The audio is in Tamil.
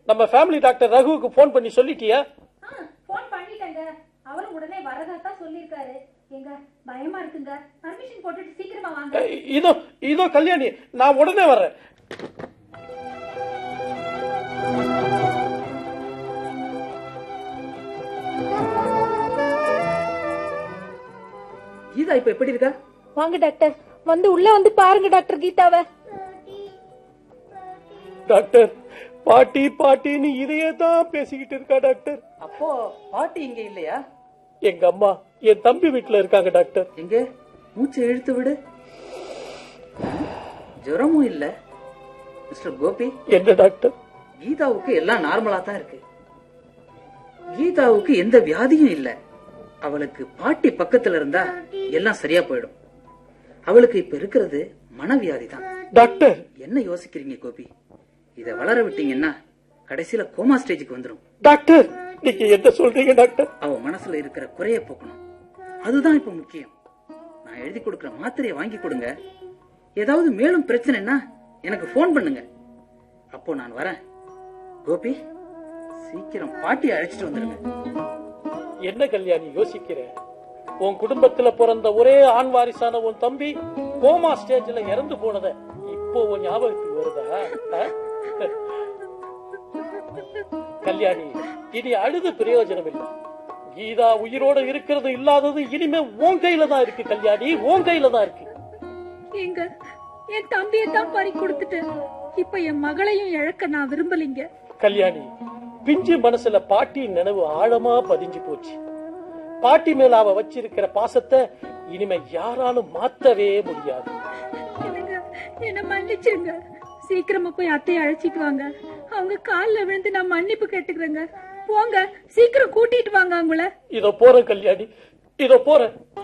நம்ம ஃபேமிலி டாக்டர் ரகுவுக்கு போன் பண்ணி சொல்லிட்டியா? போன் பண்ணிட்டேங்க. அவரும் உடனே வரதா சொல்லிருக்காரு. எங்க பயமா இருக்குங்க. பர்மிஷன் போட்டுட்டு சீக்கிரமா வாங்க. இதோ கல்யாணி, நான் உடனே வர்றேன். கீதா இப்ப எப்படி இருக்கா? வாங்க டாக்டர், வந்து உள்ள வந்து பாருங்க டாக்டர் கீதாவை. டாக்டர், பாட்டி பாட்டின்னு இதையே தான் பேசிக்கிட்டு இருக்கா டாக்டர். அப்போ பாட்டி இங்க இல்லையா? எங்க அம்மா என் தம்பி வீட்டுல இருக்காங்க டாக்டர். எங்க மூச்சை இழுத்து விடு. ஜுரமும் இல்ல. மிஸ்டர் கோபி. என்ன டாக்டர்? கீதாவுக்கு எல்லாம் நார்மலா தான் இருக்கு. கீதாவுக்கு எந்த வியாதியும் இல்ல. அவளுக்கு பாட்டி பக்கத்துல இருந்தா எல்லாம் சரியா போயிடும். அவளுக்கு இப்ப இருக்கிறது மனவியாதி தான். டாக்டர், என்ன யோசிக்கிறீங்க கோபி? இத வளர விட்டீங்கன்னா கடைசியில கோமா ஸ்டேஜுக்கு வந்துடும். டாக்டர், நீங்க என்ன சொல்றீங்க டாக்டர்? அவ மனசுல இருக்கிற குறைய போக்கணும். அதுதான் இப்ப முக்கியம். நான் எழுதி கொடுக்கிற மாத்திரையை வாங்கி கொடுங்க. ஏதாவது மேலும் பிரச்சனைனா எனக்கு போன் பண்ணுங்க. அப்போ நான் வரேன். கோபி, சீக்கிரம் பாட்டி அழைச்சிட்டு வந்துருங்க. என்ன கல்யாணி யோசிக்கிற? உன் குடும்பத்துல பிறந்த ஒரே ஆண் வாரிசான உன் தம்பி கோமா ஸ்டேஜ்ல இறந்து போனத இப்போ உன் ஞாபகத்துக்கு வருதா? கல்யாணி, இனி அழுது பிரயோஜனம் இல்லை. கீதா உயிரோட இருக்கிறது இல்லாதது இனிமே உன் கையில தான் இருக்கு கல்யாணி, உன் கையில தான் இருக்கு. எங்க என் தம்பியை தான் பறி கொடுத்துட்டு இப்ப என் மகளையும் இழக்க நான் விரும்பலிங்க. கல்யாணி, பிஞ்சு மனசுல பாட்டியின் நினைவு ஆழமா பதிஞ்சு போச்சு. பாட்டி மேல அவ வச்சிருக்கிற பாசத்தை இனிமே யாராலும் மாத்தவே முடியாது. என்ன மன்னிச்சிருங்க. சீக்கிரமா போய் அத்தையை அழைச்சிட்டு வாங்க. அவங்க காலில் விழுந்து நான் மன்னிப்பு கேட்டுக்கிறேங்க. போங்க, சீக்கிரம் கூட்டிட்டு வாங்க அவங்கள. இதோ போறேன் கல்யாணி, இதோ போறேன்.